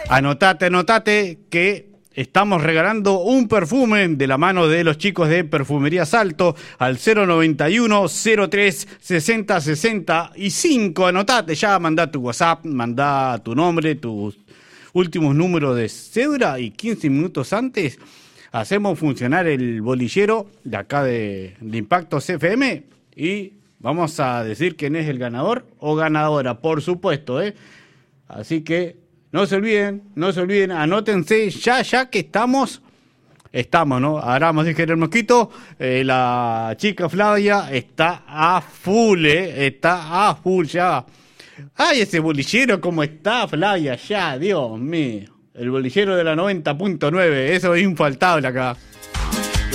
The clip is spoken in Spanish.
Anotate que estamos regalando un perfume de la mano de los chicos de Perfumería Salto al 091-03-60-65. Anotate ya, mandá tu WhatsApp, mandá tu nombre, tus últimos números de cédula y 15 minutos antes hacemos funcionar el bolillero de acá de Impacto CFM y vamos a decir quién es el ganador o ganadora, por supuesto, ¿eh? Así que no se olviden, anótense ya que estamos, ¿no? Ahora vamos a decir el mosquito, la chica Flavia está a full ya. Ay, ese bolillero, ¿cómo está, Flavia? Ya, Dios mío. El bolillero de la 90.9, eso es infaltable acá.